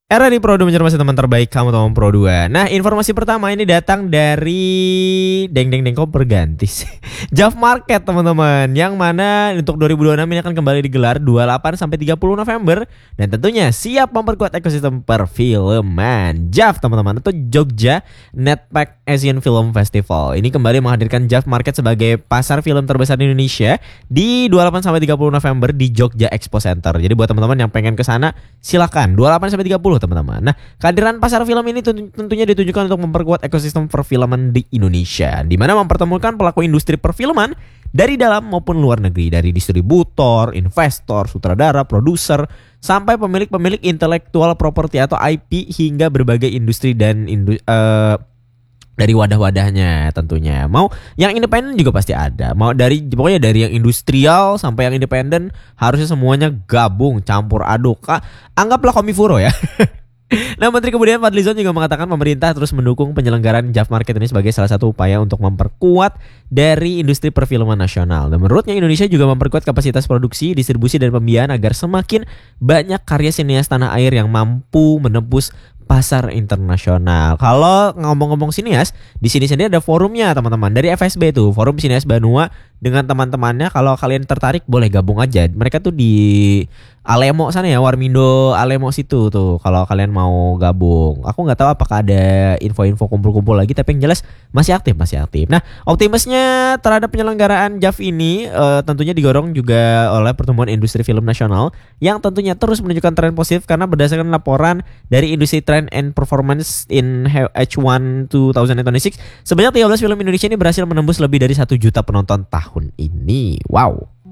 Era di Pro 2 menjadi teman terbaik kamu teman Pro 2. Nah, informasi pertama ini datang dari Deng Deng Deng kok berganti sih. Jav Market teman-teman, yang mana untuk 2026 ini akan kembali digelar 28 sampai 30 November dan tentunya siap memperkuat ekosistem perfilman. Jav teman-teman, atau Jogja Netpack Asian Film Festival. Ini kembali menghadirkan Jav Market sebagai pasar film terbesar di Indonesia di 28 sampai 30 November di Jogja Expo Center. Jadi buat teman-teman yang pengen ke sana, silakan 28 sampai 30 teman-teman. Nah, kehadiran pasar film ini tentunya ditujukan untuk memperkuat ekosistem perfilman di Indonesia, di mana mempertemukan pelaku industri perfilman dari dalam maupun luar negeri, dari distributor, investor, sutradara, produser, sampai pemilik-pemilik intelektual properti atau IP hingga berbagai industri dan dari wadah-wadahnya tentunya. Mau yang independen juga pasti ada. Mau pokoknya dari yang industrial sampai yang independen harusnya semuanya gabung, campur aduk. Anggaplah Komifuro ya. Nah, Menteri Kebudayaan Fadlizon juga mengatakan pemerintah terus mendukung penyelenggaraan Jav Market ini sebagai salah satu upaya untuk memperkuat dari industri perfilman nasional. Dan menurutnya Indonesia juga memperkuat kapasitas produksi, distribusi, dan pembiayaan agar semakin banyak karya sinias tanah air yang mampu menembus pasar internasional. Kalau ngomong-ngomong sinias, di sini sendiri ada forumnya teman-teman, dari FSB tuh, Forum Sinias Banua, dengan teman-temannya. Kalau kalian tertarik boleh gabung aja. Mereka tuh di Alemo sana ya, Warmindo Alemo situ tuh. Kalau kalian mau gabung, aku nggak tahu apakah ada info-info kumpul-kumpul lagi, tapi yang jelas masih aktif, masih aktif. Nah, optimisnya terhadap penyelenggaraan JAV ini tentunya digorong juga oleh pertumbuhan industri film nasional yang tentunya terus menunjukkan tren positif, karena berdasarkan laporan dari industri Trend and Performance in H1 2026, sebanyak 13 film Indonesia ini berhasil menembus lebih dari 1 juta penonton tahun ini. Wow.